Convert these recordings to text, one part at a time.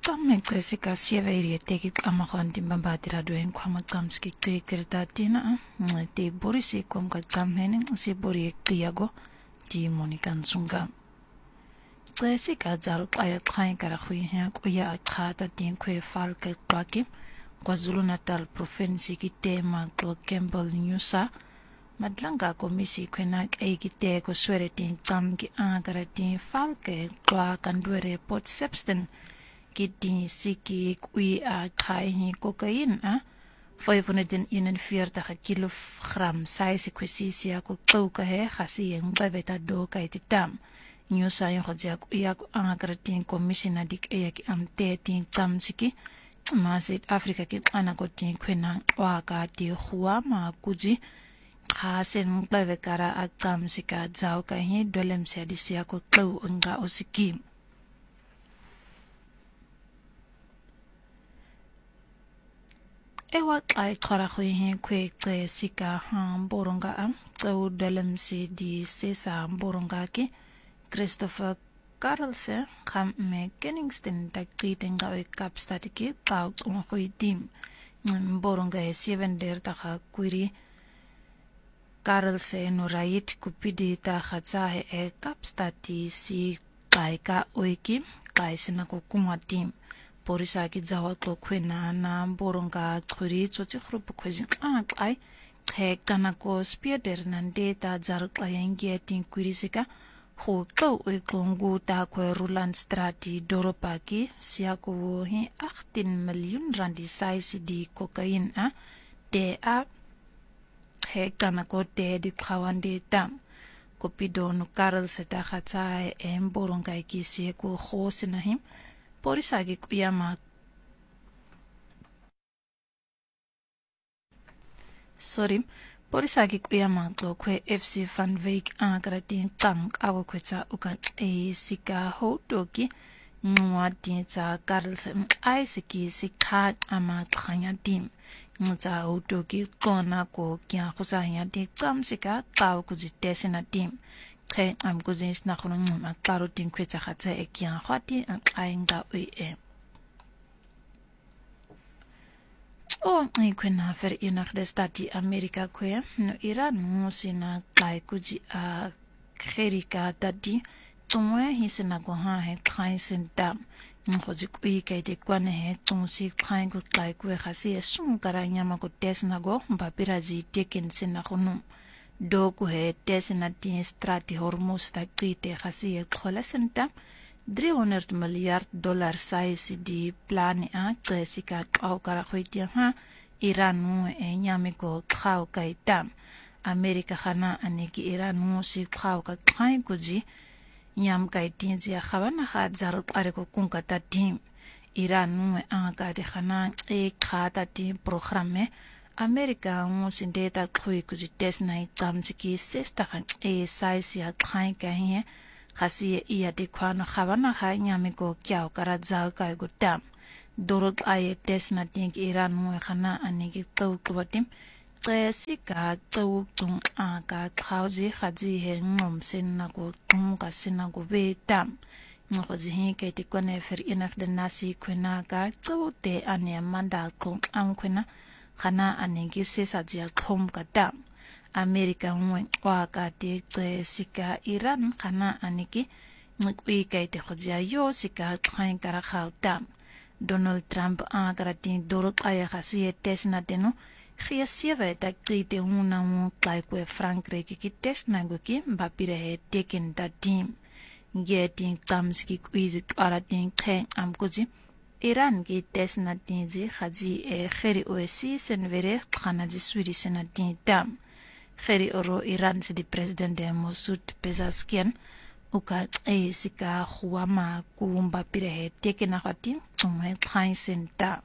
Xamexesika sieveri teki amakonti mambatira doen kwama xamski tekirtatina te borisi komka xamhene si bori qiyago di monikansunga Xesika zaru qaya qhain kara khuya kuya khata tin khwe falke qaki KwaZulu Natal province ki tema to Campbell Newsa madlanga komisi kwenak ekite ko swere tin xamki agara tin falke qwa kandwere Port Shepstone Kiti siki kui a khai cocaine a 541 kilogram size kwesisia ko tsoka he khasi ngabeta do kaititam new sayin khojia kuya ko angratin commissioner dik eyaki amte tin tsamsiki masit africa ki ana ko tin kwena wa ka ti khuwa ma kuji khasen ngbabe kara a tsamsika zau ka hi dolem sedisia ko tlo nga osiki Ewa kai khara khuhi kwe tse sika boronga am tso dalem si di sesa boronga ki Christopher Carlsen kham me Kenningston tak tritenga we Kapstad ki tau khui tim boronga e 7 der ta kwiri Carlsen no right kupidi ta khatsa e Kapstad si kai ka oiki kai sina ko kuma tim Porisa ki zawa to kwena na boronga khuri chochi khrup khojin ai khek kana ko spider nan data zar klayengi tin kurisika ho to e kongu ta ko Ruland Strati Doropaki sia ko hi 18 miljoen rand size di cocaine a de a khek kana ko te di khawande tam kopido no Karel seta khatsa e boronga ki sia ko khosinahim Porisagi kuyama Porisagi kuyama kwe FC Van Wyk agratin tang awo kwetsa uka sika hotoki ngwati tsa Karls aisiki sikha ama khanya tim ngza hotoki kona ko kya khusanya ti tsamsika kaw kuzitesina tim Khe am kuzins na khono ma klaro tin kwetsa khatsa ekya khwati ainga ue O kwena fer Verenigde Stati Amerika kwe no Iran musina kai kuji a kherika tati tumwe hisina go ha he khai sinta ngoji kui kai de kwane he tumsi khai ko kai kwe khasi sum karanya ma ko tesna go mbapiraji tekin sina khono Doku he tesina tin strati hormuz ta krite khasi khola senta $300 miljard size di plani a tsesika au kara khoitia ha Iran e nyame ko khau kai tam Amerika khana aneki Iran si khau ka khai kuji nyam kai tin ji khawana kha zaru are ko kunka ta tim Iran a ka de khana e khata ti programme Amerika sindeta khui kuji tesnai tsamchiki sesta khan e size ya khai ka he khasi iya de khwana khawana kha nyame ko kyao kara za ka go tam dorok ay tesna ting Iran khana anigi tau kwatim sika tau tung a ka khauji khaji he ngom sen na ko tung ka sina go be tam ngoji he ke te kone fer inaf de nasi khuna ka tau te ane manda ko am khuna khana anegi sesa jia khom kata Amerika wa ka te sika Iran khana anegi ngui kai te khojia yo sika khain kara khauta Donald Trump agratin dorok aya khasi tesna teno khia sieve ta krite una mo kai kwe Frankrijk ki tesna go ki bapire he teken ta team getting tamski quiz aratin khe am koji Iran ki tesna tinji khaji e kheri osi senvere khana ji suri senati tam kheri oro Iran si di president de Masoud Pezeshkian uka sika khuama kumba pire he tekena khati tumhe khain senta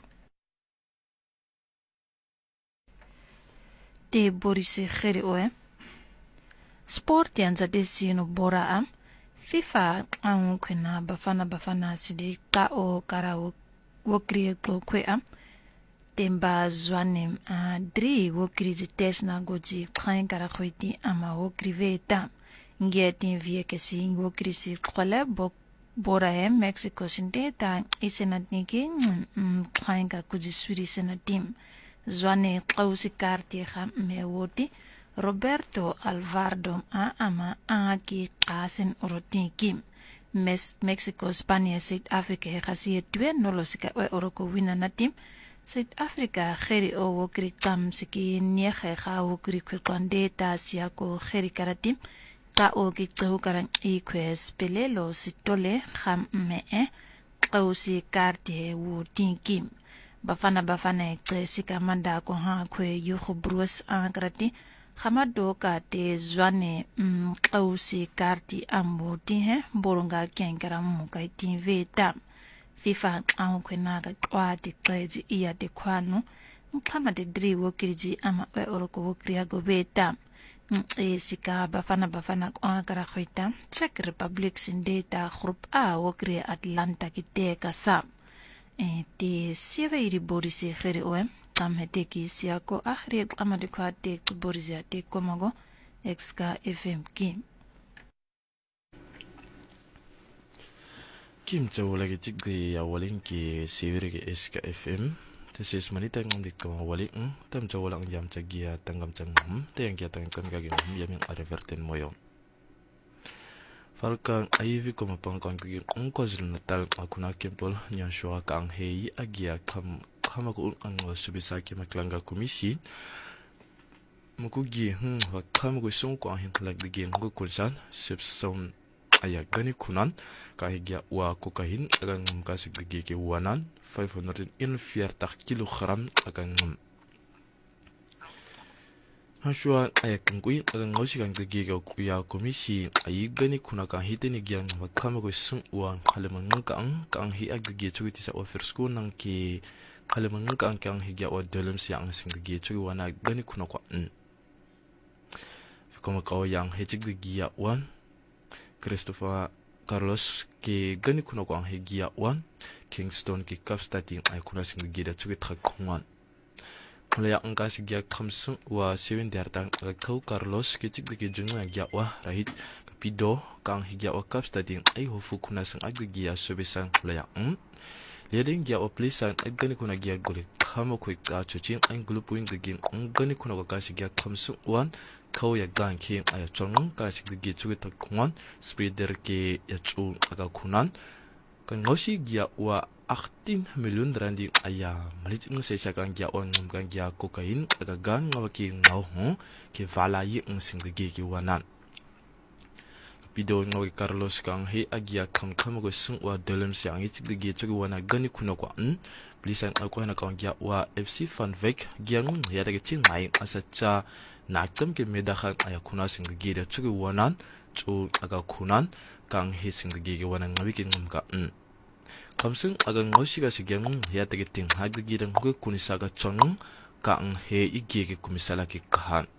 te borise kheri oe sport yanza desino bora am FIFA ang kwena bafana sidi ka o kara wokri ko kwe am temba zwanem a dri wokri zi tesna goji khain kara khoiti ama wokri veta ngetin vie ke si wokri si khola bok bora Mexico sinde ta isenat niki khainga kuji suri senatim zwane qawsi karti kham mewoti Roberto Alvarado ama aki qasen oroti kim Mexico Spania South Africa khasi twe nolosika we oroko wina natim South Africa kheri o wokri kam siki niye kha wokri kwande ta siako kheri karatim ta o ki tsu karan eques pelelo sitole kham me qawsi karti wo tinkim bafana sika manda ko ha kwe yuhu bruce angrati khamado ka te zwane qawsi karti ambuti boronga kenkara mu kai tin veta FIFA ang kwena ka kwati qezi iya de kwano mkhama de dri wokiriji ama we oroko wokriya go beta sika bafana kwa kara khoita Czech Republic sindeta group A wokri Atlanta kiteka sa te siveiri borisi khiri oe tamheteki siako ahri amade kwa te borisi te komago exka FM Kim lagi tigri ya walin ki siviri ki SK FM tesis manita ngam di kama wali tam walang jam cagia tanggam cangam te yang kia tangkan kaging yaming areverten moyo falkan aivi koma pangkan kaging ongkozil natal akuna kempol nyashua kang hei agia kama ko ang subisaki maklanga komisi mukugi wa kama ko songko ang hinlag digin ko kunsan sipsom aya gani kunan kahigia wa kokain agang kasig digi ke wanan 540 kilogram agang haswa aya kangui agang ngosi kang digi ke kuya komisi ayi gani kunaka hiteni gyang wakama ko sung wa halemang kang hi aggi chuti sa offer school nang ki halemang kang higia wa dolem siang sing digi chu wana gani kunako kuma kaw yang hechig digi ya wan Christopher Carlos ki gani kuna kwa hegia wan Kingston ki Kapstating ay kuna sing gida chuki thakwan mula ya angka sigia khamsung wa 7 dertang kau Carlos ki chik digi junga gya wa rahit kapido kang hegia wa Kapstating ay hofu kuna sing aggia sobesan mula ya leading gya wa plisan ay gani kuna gya goli khamo ko ka chuchin ay gulupuin digi gani kuna kwa sigia khamsung wan kau ya gang ki ay chong ka sig gi chu ta khwan spreader ki ya chu aga khunan kan ngosi gya wa 18 million randi aya malit ng se sa kan gya on kan gya cocaine aga gang ngaw ki ngaw ki vala yi ng sing gi ki wanan video ngaw Carlos kang he agya kam go sung wa dolem siang yi sig gi chu wana gani kuno kwa plisan ako na kan gya wa FC Fanvek gyang ya daga chin ngai asa cha nakam ke medakhan aya kuna sing gida chugi wanan chu aga kunan kang hi sing gigi wanan ngawikin ngumka kamsing aga ngosiga sigyang ya tege ting hagde gidang ko kunisaga chong kang he igi ke kumisala ki kahan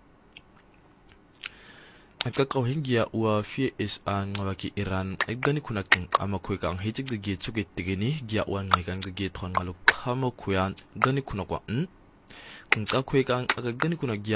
aka kaw hingia wa fi is an ngawaki Iran ay gani kuna king ama ko kang hitig de chugi tigini gya wan ngai kang de thon malu khamo kuyan gani kuna kwa kung ka kwe kang aga gani kuna